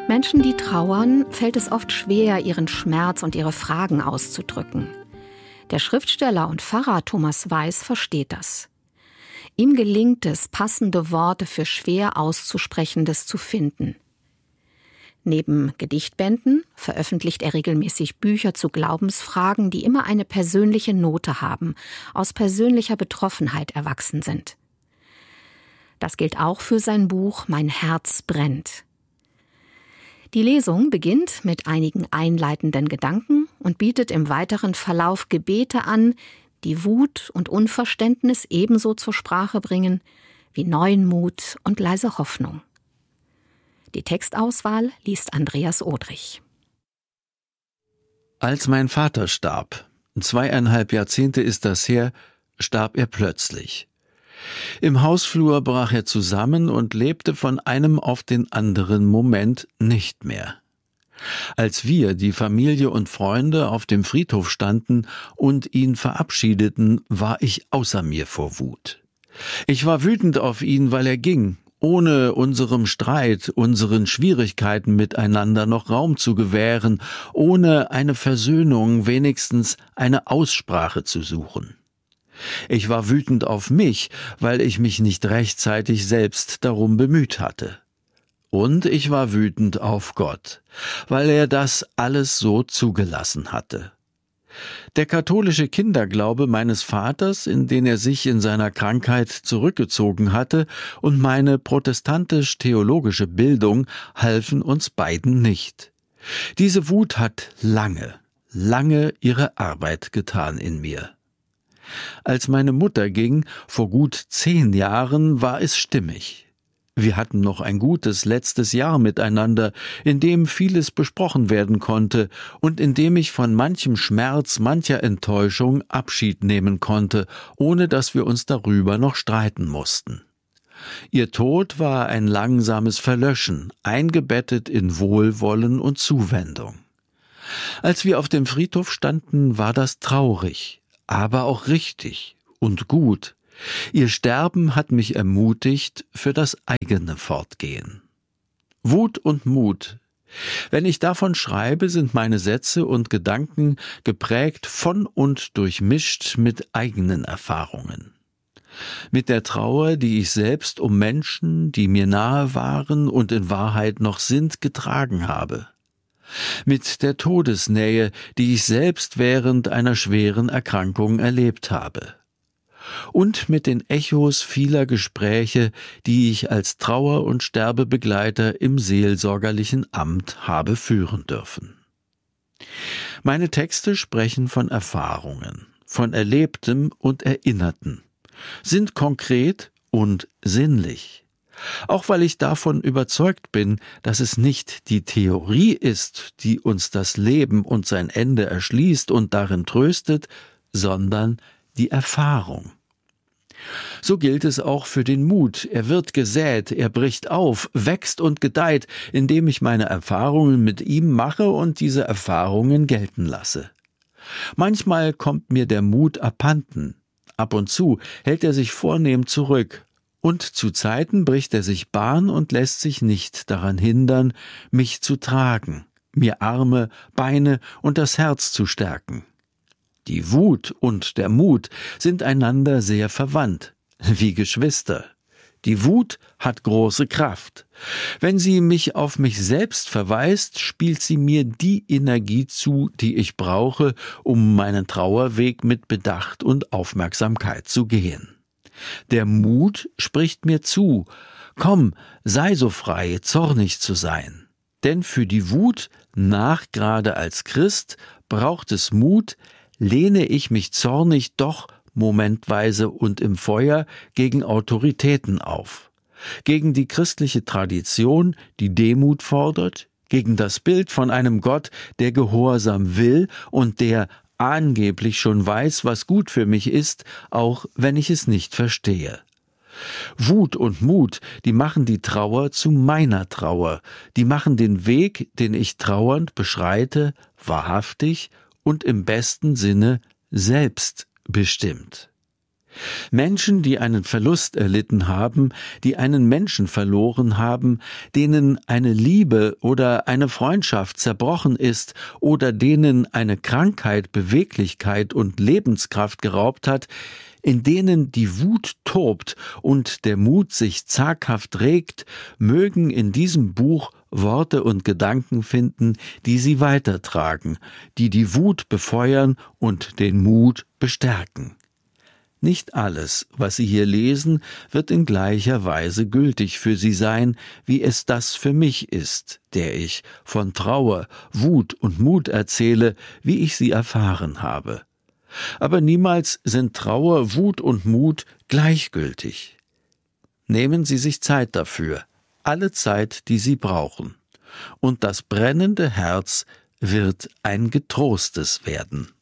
Menschen, die trauern, fällt es oft schwer, ihren Schmerz und ihre Fragen auszudrücken. Der Schriftsteller und Pfarrer Thomas Weiß versteht das. Ihm gelingt es, passende Worte für schwer Auszusprechendes zu finden. Neben Gedichtbänden veröffentlicht er regelmäßig Bücher zu Glaubensfragen, die immer eine persönliche Note haben, aus persönlicher Betroffenheit erwachsen sind. Das gilt auch für sein Buch »Mein Herz brennt«. Die Lesung beginnt mit einigen einleitenden Gedanken und bietet im weiteren Verlauf Gebete an, die Wut und Unverständnis ebenso zur Sprache bringen wie neuen Mut und leise Hoffnung. Die Textauswahl liest Andreas Odrich. Als mein Vater starb, 2,5 Jahrzehnte ist das her, starb er plötzlich. Im Hausflur brach er zusammen und lebte von einem auf den anderen Moment nicht mehr. Als wir, die Familie und Freunde, auf dem Friedhof standen und ihn verabschiedeten, war ich außer mir vor Wut. Ich war wütend auf ihn, weil er ging, ohne unserem Streit, unseren Schwierigkeiten miteinander noch Raum zu gewähren, ohne eine Versöhnung, wenigstens eine Aussprache zu suchen. Ich war wütend auf mich, weil ich mich nicht rechtzeitig selbst darum bemüht hatte. Und ich war wütend auf Gott, weil er das alles so zugelassen hatte. Der katholische Kinderglaube meines Vaters, in den er sich in seiner Krankheit zurückgezogen hatte, und meine protestantisch-theologische Bildung halfen uns beiden nicht. Diese Wut hat lange ihre Arbeit getan in mir. Als meine Mutter ging, vor gut 10 Jahren, war es stimmig. Wir hatten noch ein gutes letztes Jahr miteinander, in dem vieles besprochen werden konnte und in dem ich von manchem Schmerz, mancher Enttäuschung Abschied nehmen konnte, ohne dass wir uns darüber noch streiten mussten. Ihr Tod war ein langsames Verlöschen, eingebettet in Wohlwollen und Zuwendung. Als wir auf dem Friedhof standen, war das traurig, aber auch richtig und gut. Ihr Sterben hat mich ermutigt für das eigene Fortgehen. Wut und Mut. Wenn ich davon schreibe, sind meine Sätze und Gedanken geprägt von und durchmischt mit eigenen Erfahrungen. Mit der Trauer, die ich selbst um Menschen, die mir nahe waren und in Wahrheit noch sind, getragen habe. Mit der Todesnähe, die ich selbst während einer schweren Erkrankung erlebt habe. Und mit den Echos vieler Gespräche, die ich als Trauer- und Sterbebegleiter im seelsorgerlichen Amt habe führen dürfen. Meine Texte sprechen von Erfahrungen, von Erlebtem und Erinnerten, sind konkret und sinnlich. Auch weil ich davon überzeugt bin, dass es nicht die Theorie ist, die uns das Leben und sein Ende erschließt und darin tröstet, sondern die Erfahrung. So gilt es auch für den Mut. Er wird gesät, er bricht auf, wächst und gedeiht, indem ich meine Erfahrungen mit ihm mache und diese Erfahrungen gelten lasse. Manchmal kommt mir der Mut abhanden. Ab und zu hält er sich vornehm zurück. Und zu Zeiten bricht er sich Bahn und lässt sich nicht daran hindern, mich zu tragen, mir Arme, Beine und das Herz zu stärken. Die Wut und der Mut sind einander sehr verwandt, wie Geschwister. Die Wut hat große Kraft. Wenn sie mich auf mich selbst verweist, spielt sie mir die Energie zu, die ich brauche, um meinen Trauerweg mit Bedacht und Aufmerksamkeit zu gehen. Der Mut spricht mir zu, komm, sei so frei, zornig zu sein. Denn für die Wut, nachgerade als Christ, braucht es Mut, lehne ich mich zornig doch momentweise und im Feuer gegen Autoritäten auf, gegen die christliche Tradition, die Demut fordert, gegen das Bild von einem Gott, der Gehorsam will und der angeblich schon weiß, was gut für mich ist, auch wenn ich es nicht verstehe. Wut und Mut, die machen die Trauer zu meiner Trauer, die machen den Weg, den ich trauernd beschreite, wahrhaftig und im besten Sinne selbstbestimmt. Menschen, die einen Verlust erlitten haben, die einen Menschen verloren haben, denen eine Liebe oder eine Freundschaft zerbrochen ist oder denen eine Krankheit Beweglichkeit und Lebenskraft geraubt hat, in denen die Wut tobt und der Mut sich zaghaft regt, mögen in diesem Buch Worte und Gedanken finden, die sie weitertragen, die die Wut befeuern und den Mut bestärken. Nicht alles, was Sie hier lesen, wird in gleicher Weise gültig für Sie sein, wie es das für mich ist, der ich von Trauer, Wut und Mut erzähle, wie ich sie erfahren habe. Aber niemals sind Trauer, Wut und Mut gleichgültig. Nehmen Sie sich Zeit dafür, alle Zeit, die Sie brauchen, und das brennende Herz wird ein getrostes werden.